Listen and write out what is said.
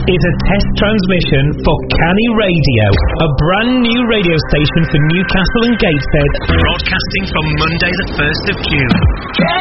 is a test transmission for Canny Radio, a brand new radio station for Newcastle and Gateshead, broadcasting from Monday the 1st of June.